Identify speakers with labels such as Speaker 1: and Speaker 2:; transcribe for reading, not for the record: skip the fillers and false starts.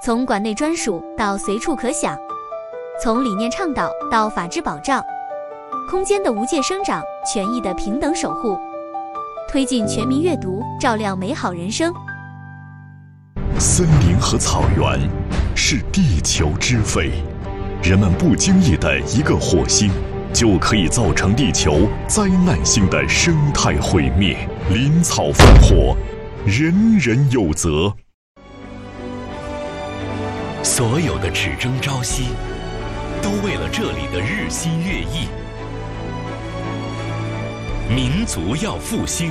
Speaker 1: 从馆内专属到随处可享，从理念倡导到法治保障，空间的无界生长，权益的平等守护，推进全民阅读，照亮美好人生。
Speaker 2: 森林和草原是地球之肺，人们不经意的一个火星，就可以造成地球灾难性的生态毁灭。林草防火，人人有责。
Speaker 3: 所有的只争朝夕，都为了这里的日新月异。民族要复兴。